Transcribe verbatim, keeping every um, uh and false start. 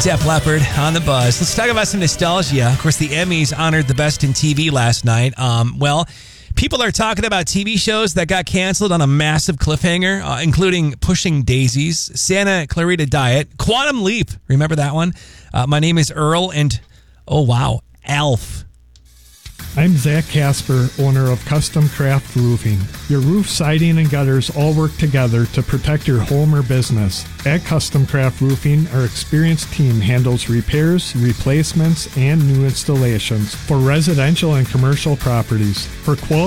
Def Leppard on the buzz. Let's talk about some nostalgia. Of course, the Emmys honored the best in T V last night. Um, well, people are talking about T V shows that got canceled on a massive cliffhanger, uh, including Pushing Daisies, Santa Clarita Diet, Quantum Leap. Remember that one? Uh, My Name is Earl, and oh wow, Alf. I'm Zach Casper, owner of Custom Craft Roofing. Your roof, siding, and gutters all work together to protect your home or business. At Custom Craft Roofing, our experienced team handles repairs, replacements, and new installations for residential and commercial properties. For quality